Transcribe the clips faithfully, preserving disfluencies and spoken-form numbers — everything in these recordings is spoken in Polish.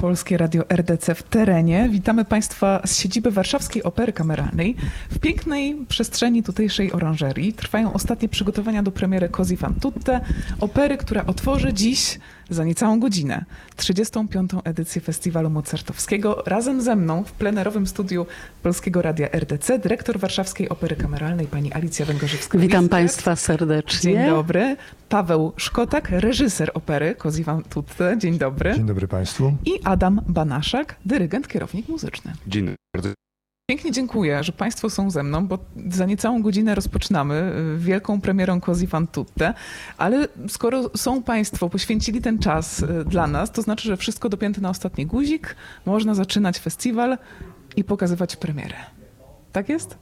Polskie Radio R D C w terenie. Witamy Państwa z siedziby Warszawskiej Opery Kameralnej. W pięknej przestrzeni tutejszej oranżerii trwają ostatnie przygotowania do premiery Così fan tutte, opery, która otworzy dziś za niecałą godzinę trzydziestą piątą edycję Festiwalu Mozartowskiego. Razem ze mną w plenerowym studiu Polskiego Radia R D C dyrektor Warszawskiej Opery Kameralnej pani Alicja Węgorzewska. Witam Państwa serdecznie. Dzień dobry. Paweł Szkotak, reżyser opery Così fan tutte. Dzień dobry. Dzień dobry Państwu. I Adam Banaszak, dyrygent, kierownik muzyczny. Dzień dobry. Pięknie dziękuję, że Państwo są ze mną, bo za niecałą godzinę rozpoczynamy wielką premierą Così fan tutte, ale skoro są Państwo, poświęcili ten czas dla nas, to znaczy, że wszystko dopięte na ostatni guzik, można zaczynać festiwal i pokazywać premierę. Tak jest?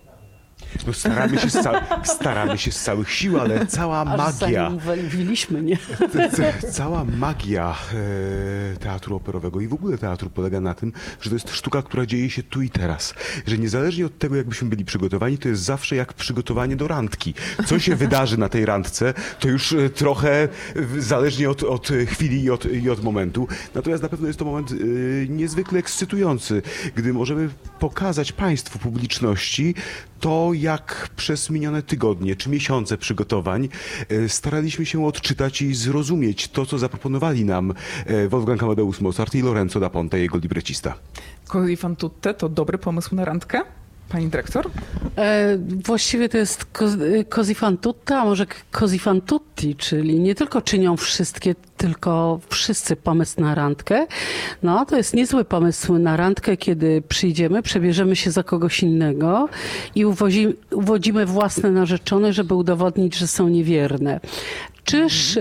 No staramy, się z ca- staramy się z całych sił, ale cała Aż magia, mówiliśmy, nie? cała magia e, teatru operowego i w ogóle teatru polega na tym, że to jest sztuka, która dzieje się tu i teraz. Że niezależnie od tego, jakbyśmy byli przygotowani, to jest zawsze jak przygotowanie do randki. Co się wydarzy na tej randce, to już e, trochę e, zależnie od, od chwili i od, i od momentu. Natomiast na pewno jest to moment e, niezwykle ekscytujący, gdy możemy pokazać Państwu, publiczności, to jak przez minione tygodnie czy miesiące przygotowań staraliśmy się odczytać i zrozumieć to, co zaproponowali nam Wolfgang Amadeus Mozart i Lorenzo da Ponte, jego librecista. Così fan tutte to dobry pomysł na randkę? Pani dyrektor? E, właściwie to jest Così fan tutte, a może Così fan tutti, czyli nie tylko czynią wszystkie, tylko wszyscy pomysł na randkę. No, to jest niezły pomysł na randkę, kiedy przyjdziemy, przebierzemy się za kogoś innego i uwozi, uwodzimy własne narzeczone, żeby udowodnić, że są niewierne. Czyż...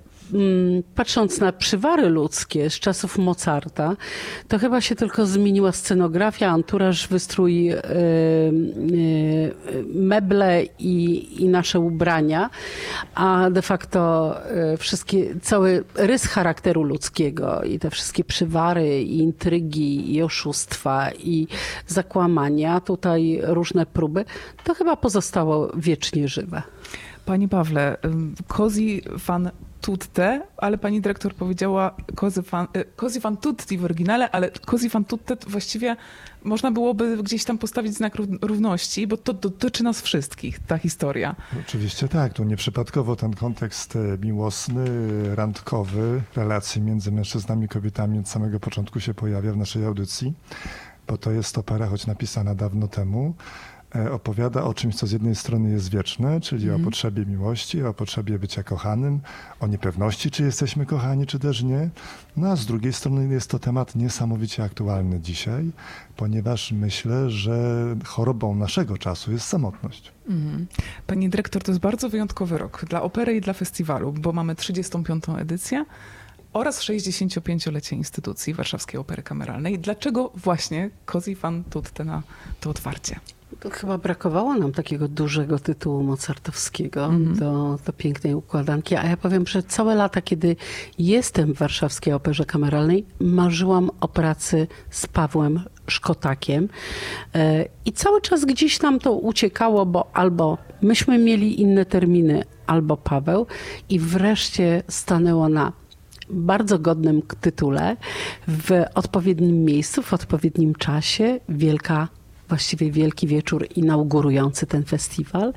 Patrząc na przywary ludzkie z czasów Mozarta, to chyba się tylko zmieniła scenografia, anturaż, wystrój, yy, yy, meble i, i nasze ubrania, a de facto yy, wszystkie, cały rys charakteru ludzkiego i te wszystkie przywary, i intrygi, i oszustwa, i zakłamania, tutaj różne próby, to chyba pozostało wiecznie żywe. Pani Pawle, Così fan tutte, ale pani dyrektor powiedziała Così fan, Così fan tutti w oryginale, ale Così fan tutte właściwie można byłoby gdzieś tam postawić znak równości, bo to dotyczy nas wszystkich, ta historia. Oczywiście tak, tu nieprzypadkowo ten kontekst miłosny, randkowy, relacji między mężczyznami i kobietami od samego początku się pojawia w naszej audycji, bo to jest opera, choć napisana dawno temu, opowiada o czymś, co z jednej strony jest wieczne, czyli mm. o potrzebie miłości, o potrzebie bycia kochanym, o niepewności, czy jesteśmy kochani, czy też nie. No a z drugiej strony jest to temat niesamowicie aktualny dzisiaj, ponieważ myślę, że chorobą naszego czasu jest samotność. Mm. Pani dyrektor, to jest bardzo wyjątkowy rok dla opery i dla festiwalu, bo mamy trzydziestą piątą edycję oraz sześćdziesięciopięciolecie instytucji Warszawskiej Opery Kameralnej. Dlaczego właśnie Così fan tutte na to otwarcie? To chyba brakowało nam takiego dużego tytułu mozartowskiego mm-hmm. do, do pięknej układanki. A ja powiem, że całe lata, kiedy jestem w Warszawskiej Operze Kameralnej, marzyłam o pracy z Pawłem Szkotakiem. I cały czas gdzieś nam to uciekało, bo albo myśmy mieli inne terminy, albo Paweł. I wreszcie stanęło na bardzo godnym tytule, w odpowiednim miejscu, w odpowiednim czasie. Wielka Właściwie wielki wieczór inaugurujący ten festiwal.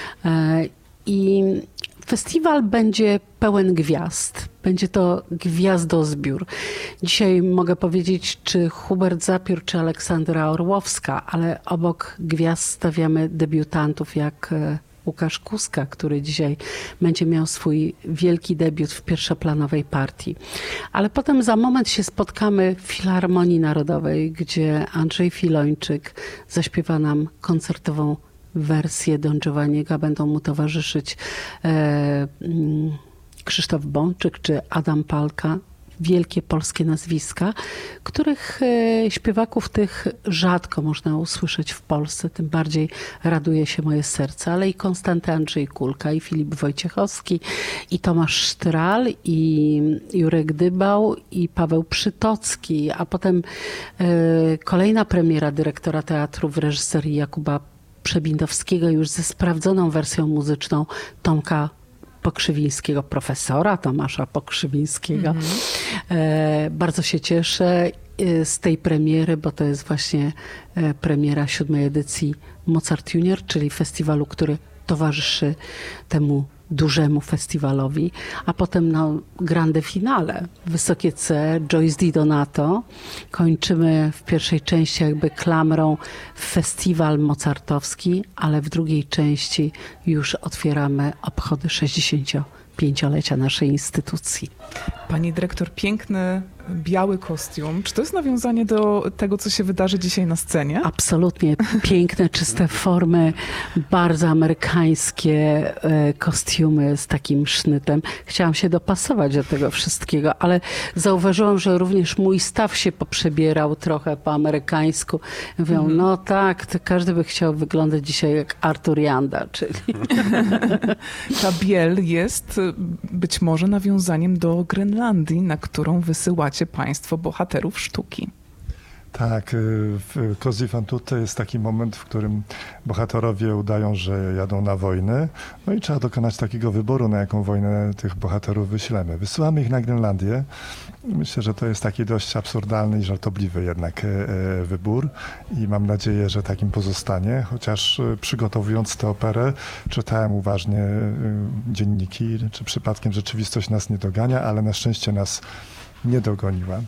I festiwal będzie pełen gwiazd. Będzie to gwiazdozbiór. Dzisiaj mogę powiedzieć, czy Hubert Zapiór, czy Aleksandra Orłowska, ale obok gwiazd stawiamy debiutantów jak Łukasz Kuska, który dzisiaj będzie miał swój wielki debiut w pierwszoplanowej partii. Ale potem za moment się spotkamy w Filharmonii Narodowej, gdzie Andrzej Filończyk zaśpiewa nam koncertową wersję Don Giovanniego. Będą mu towarzyszyć e, Krzysztof Bączyk czy Adam Palka. Wielkie polskie nazwiska, których śpiewaków tych rzadko można usłyszeć w Polsce, tym bardziej raduje się moje serce, ale i Konstanty Andrzej Kulka, i Filip Wojciechowski, i Tomasz Sztral, i Jurek Dybał, i Paweł Przytocki, a potem kolejna premiera dyrektora teatru w reżyserii Jakuba Przebindowskiego już ze sprawdzoną wersją muzyczną Tomka Pokrzywińskiego, profesora Tomasza Pokrzywińskiego. Mm-hmm. Bardzo się cieszę z tej premiery, bo to jest właśnie premiera siódmej edycji Mozart Junior, czyli festiwalu, który towarzyszy temu dużemu festiwalowi, a potem na grande finale, wysokie C, Joyce Di Donato. Kończymy w pierwszej części jakby klamrą festiwal mozartowski, ale w drugiej części już otwieramy obchody sześćdziesięciopięciolecia naszej instytucji. Pani dyrektor, piękny biały kostium. Czy to jest nawiązanie do tego, co się wydarzy dzisiaj na scenie? Absolutnie. Piękne, czyste formy, bardzo amerykańskie kostiumy z takim sznytem. Chciałam się dopasować do tego wszystkiego, ale zauważyłam, że również mój staw się poprzebierał trochę po amerykańsku. Mówią, mm. no tak, to każdy by chciał wyglądać dzisiaj jak Artur Janda, czyli... Ta biel jest być może nawiązaniem do Grenlandii, na którą wysyłacie państwo bohaterów sztuki. Tak, w Così fan tutte jest taki moment, w którym bohaterowie udają, że jadą na wojnę, no i trzeba dokonać takiego wyboru, na jaką wojnę tych bohaterów wyślemy. Wysyłamy ich na Grenlandię. Myślę, że to jest taki dość absurdalny i żartobliwy jednak wybór i mam nadzieję, że takim pozostanie, chociaż przygotowując tę operę czytałem uważnie dzienniki, czy przypadkiem rzeczywistość nas nie dogania, ale na szczęście nas nie dogoniła.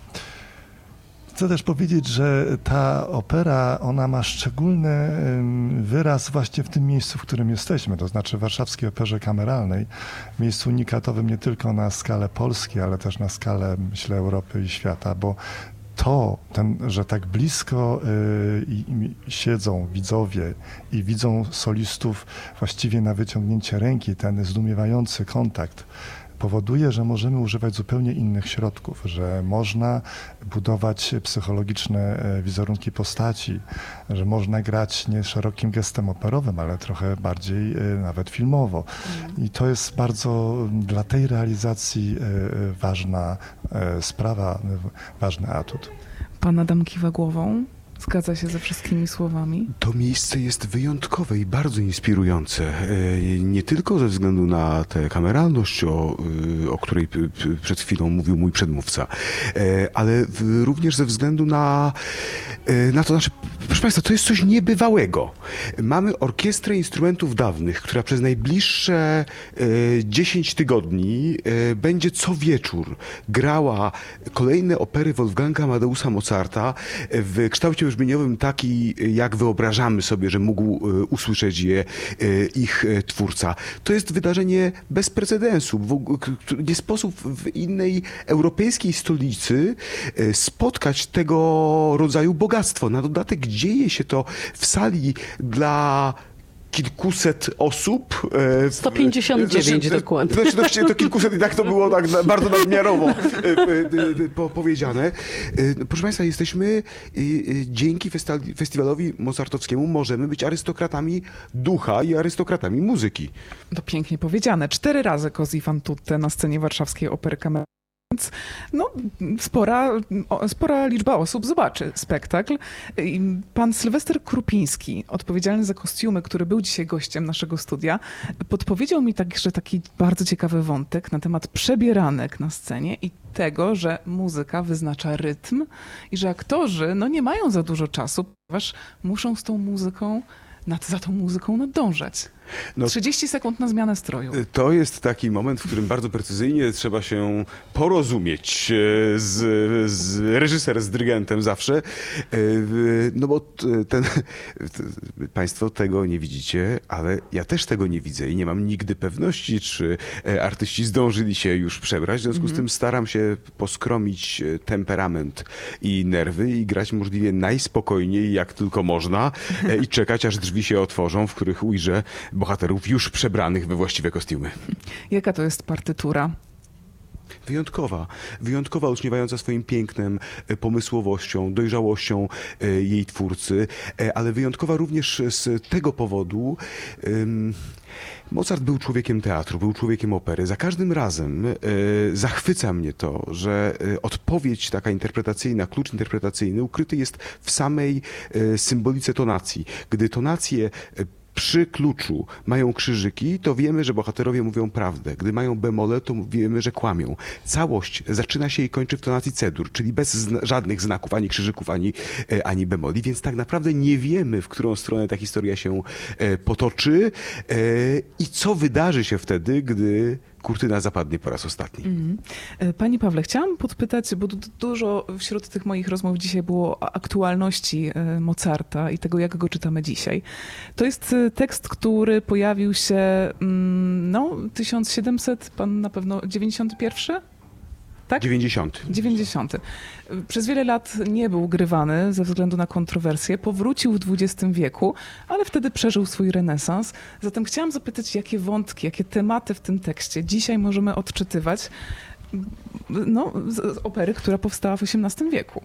Chcę też powiedzieć, że ta opera, ona ma szczególny wyraz właśnie w tym miejscu, w którym jesteśmy, to znaczy w Warszawskiej Operze Kameralnej, miejscu unikatowym nie tylko na skalę Polski, ale też na skalę, myślę, Europy i świata, bo to, ten, że tak blisko y, siedzą widzowie i widzą solistów właściwie na wyciągnięcie ręki, ten zdumiewający kontakt, powoduje, że możemy używać zupełnie innych środków, że można budować psychologiczne wizerunki postaci, że można grać nie szerokim gestem operowym, ale trochę bardziej nawet filmowo. I to jest bardzo dla tej realizacji ważna sprawa, ważny atut. Pan Adam kiwa głową. Zgadza się ze wszystkimi słowami. To miejsce jest wyjątkowe i bardzo inspirujące. Nie tylko ze względu na tę kameralność, o, o której przed chwilą mówił mój przedmówca, ale również ze względu na, na to, znaczy, proszę Państwa, to jest coś niebywałego. Mamy orkiestrę instrumentów dawnych, która przez najbliższe dziesięć tygodni będzie co wieczór grała kolejne opery Wolfganga Amadeusa Mozarta w kształcie brzmieniowym taki, jak wyobrażamy sobie, że mógł usłyszeć je ich twórca. To jest wydarzenie bez precedensu. Nie sposób w innej europejskiej stolicy spotkać tego rodzaju bogactwo. Na dodatek dzieje się to w sali dla kilkuset osób. sto pięćdziesiąt dziewięć znaczy, dokładnie. Znaczy, to kilkuset i tak to było tak bardzo nadmiarowo powiedziane. Proszę Państwa, jesteśmy dzięki festiwalowi mozartowskiemu możemy być arystokratami ducha i arystokratami muzyki. To pięknie powiedziane. Cztery razy Così fan tutte na scenie Warszawskiej Opery Kameralnej. Więc no, spora, spora liczba osób zobaczy spektakl. Pan Sylwester Krupiński, odpowiedzialny za kostiumy, który był dzisiaj gościem naszego studia, podpowiedział mi także taki bardzo ciekawy wątek na temat przebieranek na scenie i tego, że muzyka wyznacza rytm i że aktorzy no, nie mają za dużo czasu, ponieważ muszą z tą muzyką, nad, za tą muzyką nadążać. No, trzydzieści sekund na zmianę stroju. To jest taki moment, w którym bardzo precyzyjnie trzeba się porozumieć z, z reżyser, z dyrygentem zawsze. No bo ten, Państwo tego nie widzicie, ale ja też tego nie widzę i nie mam nigdy pewności, czy artyści zdążyli się już przebrać. W związku mm-hmm. z tym staram się poskromić temperament i nerwy i grać możliwie najspokojniej, jak tylko można i czekać, aż drzwi się otworzą, w których ujrzę bohaterów już przebranych we właściwe kostiumy. Jaka to jest partytura? Wyjątkowa. Wyjątkowa, olśniewająca swoim pięknem, pomysłowością, dojrzałością jej twórcy, ale wyjątkowa również z tego powodu. Um, Mozart był człowiekiem teatru, był człowiekiem opery. Za każdym razem e, zachwyca mnie to, że e, odpowiedź taka interpretacyjna, klucz interpretacyjny ukryty jest w samej e, symbolice tonacji. Gdy tonacje e, przy kluczu mają krzyżyki, to wiemy, że bohaterowie mówią prawdę. Gdy mają bemole, to wiemy, że kłamią. Całość zaczyna się i kończy w tonacji C-dur, czyli bez zna- żadnych znaków, ani krzyżyków, ani, e, ani bemoli, więc tak naprawdę nie wiemy, w którą stronę ta historia się e, potoczy e, i co wydarzy się wtedy, gdy kurtyna zapadnie po raz ostatni. Mhm. Pani Pawle, chciałam podpytać, bo du- dużo wśród tych moich rozmów dzisiaj było o aktualności e, Mozarta i tego, jak go czytamy dzisiaj. To jest e, tekst, który pojawił się mm, no, tysiąc siedemset, pan na pewno dziewięćdziesiąty pierwszy? Tak? dziewięćdziesiąty. dziewięćdziesiąty. Przez wiele lat nie był grywany ze względu na kontrowersje. Powrócił w dwudziestym wieku, ale wtedy przeżył swój renesans. Zatem chciałam zapytać, jakie wątki, jakie tematy w tym tekście dzisiaj możemy odczytywać no, z, z opery, która powstała w osiemnastym wieku.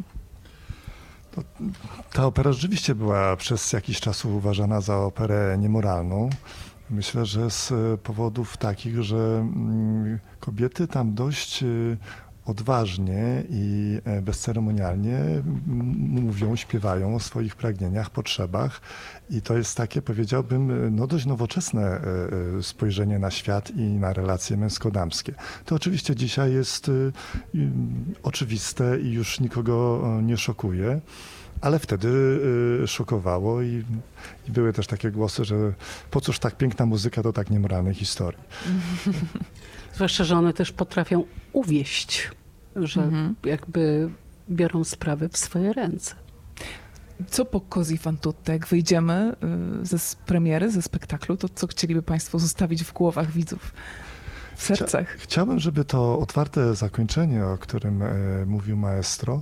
Ta opera rzeczywiście była przez jakiś czas uważana za operę niemoralną. Myślę, że z powodów takich, że mm, kobiety tam dość y, odważnie i e, bezceremonialnie m- mówią, śpiewają o swoich pragnieniach, potrzebach i to jest takie, powiedziałbym, no dość nowoczesne e, e, spojrzenie na świat i na relacje męsko-damskie. To oczywiście dzisiaj jest y, y, oczywiste i już nikogo e, nie szokuje. Ale wtedy y, szokowało i, i były też takie głosy, że po cóż tak piękna muzyka do tak niemoralnej historii. Zwłaszcza, że one też potrafią uwieść, że Mhm. jakby biorą sprawy w swoje ręce. Co po Così fan tutte, jak wyjdziemy y, ze s- premiery, ze spektaklu, to co chcieliby Państwo zostawić w głowach widzów, w sercach? Chcia, chciałbym, żeby to otwarte zakończenie, o którym e, mówił maestro,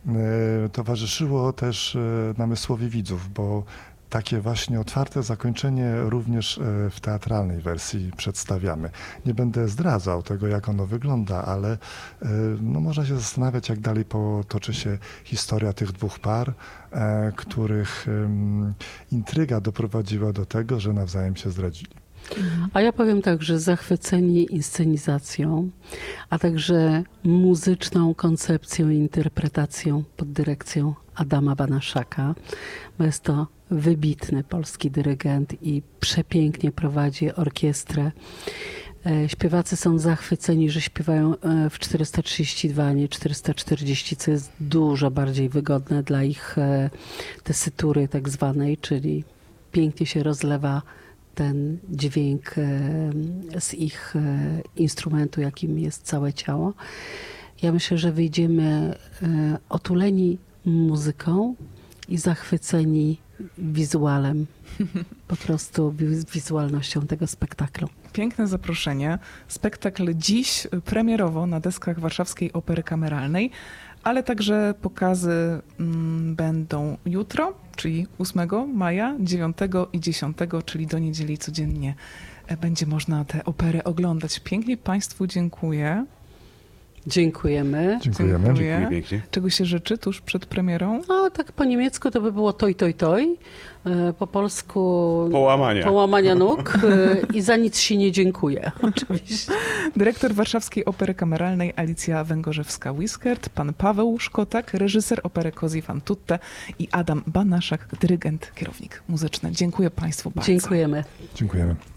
e, towarzyszyło też e, namysłowi widzów, bo takie właśnie otwarte zakończenie również e, w teatralnej wersji przedstawiamy. Nie będę zdradzał tego, jak ono wygląda, ale e, no, można się zastanawiać, jak dalej potoczy się historia tych dwóch par, e, których em, intryga doprowadziła do tego, że nawzajem się zdradzili. A ja powiem tak, że zachwyceni inscenizacją, a także muzyczną koncepcją i interpretacją pod dyrekcją Adama Banaszaka, bo jest to wybitny polski dyrygent i przepięknie prowadzi orkiestrę. E, Śpiewacy są zachwyceni, że śpiewają e, w czterysta trzydzieści dwa, a nie czterysta czterdzieści, co jest dużo bardziej wygodne dla ich e, tesytury tak zwanej, czyli pięknie się rozlewa ten dźwięk e, z ich e, instrumentu, jakim jest całe ciało. Ja myślę, że wyjdziemy e, otuleni muzyką i zachwyceni wizualem, po prostu wi- wizualnością tego spektaklu. Piękne zaproszenie. Spektakl dziś premierowo na deskach Warszawskiej Opery Kameralnej, ale także pokazy mm, będą jutro, czyli ósmego maja, dziewiątego i dziesiątego, czyli do niedzieli codziennie e, będzie można tę operę oglądać. Pięknie Państwu dziękuję. Dziękujemy. Dziękujemy. Dziękuję. Dziękuję pięknie. Czego się życzy tuż przed premierą? No tak po niemiecku to by było toj, toj, toj. E, Po polsku Połamania. połamania nóg e, i za nic się nie dziękuję. Oczywiście. Dyrektor Warszawskiej Opery Kameralnej Alicja Węgorzewska-Wiskert, pan Paweł Szkotak, reżyser opery Così fan tutte i Adam Banaszak, dyrygent, kierownik muzyczny. Dziękuję Państwu bardzo. Dziękujemy. Dziękujemy.